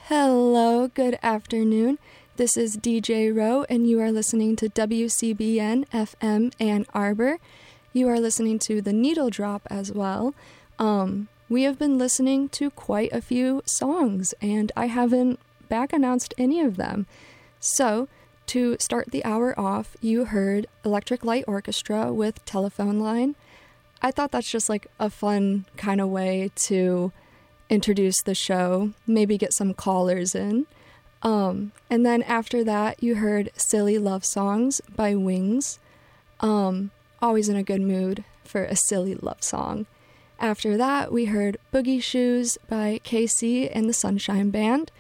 Hello, good afternoon. This is DJ Rowe, and you are listening to WCBN FM Ann Arbor. You are listening to The Needle Drop as well. We have been listening to quite a few songs, and I haven't back announced any of them. So, to start the hour off, you heard Electric Light Orchestra with Telephone Line. I thought that's just like a fun kind of way to introduce the show, maybe get some callers in. And then after that, you heard Silly Love Songs by Wings. Always in a good mood for a silly love song. After that, we heard Boogie Shoes by KC and the Sunshine Band.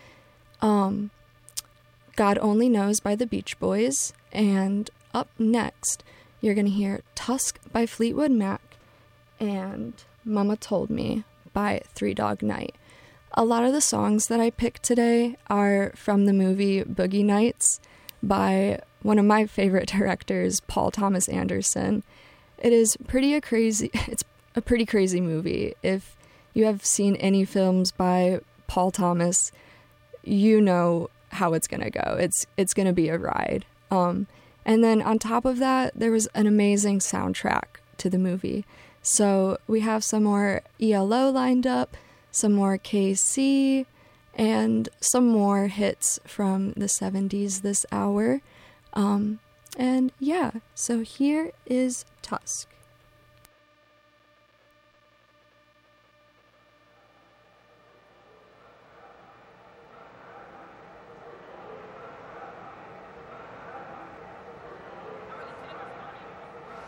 God Only Knows by the Beach Boys. And up next, you're going to hear Tusk by Fleetwood Mac and Mama Told Me by Three Dog Night. A lot of the songs that I picked today are from the movie Boogie Nights by one of my favorite directors, Paul Thomas Anderson. It's a pretty crazy movie. If you have seen any films by Paul Thomas, you know how it's going to go. It's going to be a ride. And then on top of that, there was an amazing soundtrack to the movie. So we have some more ELO lined up, some more KC, and some more hits from the 70s this hour. And yeah, so here is Tusk.